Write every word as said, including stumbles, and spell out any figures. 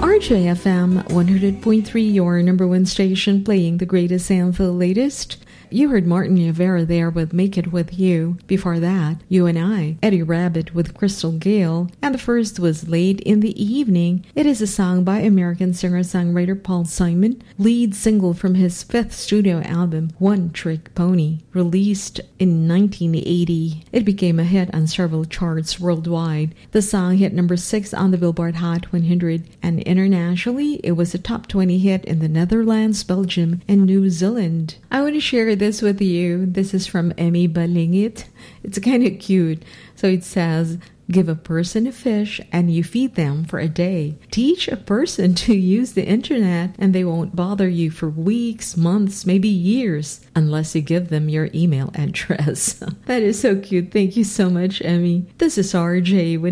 R J F M one hundred point three, your number one station, playing the greatest and the latest. You heard Martin Rivera there with Make It With You. Before that, You and I, Eddie Rabbitt with Crystal Gale. And the first was Late in the Evening. It is a song by American singer-songwriter Paul Simon, lead single from his fifth studio album, One Trick Pony, released in nineteen eighty. It became a hit on several charts worldwide. The song hit number six on the Billboard Hot one hundred, and internationally, it was a top twenty hit in the Netherlands, Belgium, and New Zealand. I want to share this with you. This is from Emmy Balingit. It's kind of cute. So it says, give a person a fish and you feed them for a day. Teach a person to use the internet and they won't bother you for weeks, months, maybe years, unless you give them your email address. That is so cute. Thank you so much, Emmy. This is R J with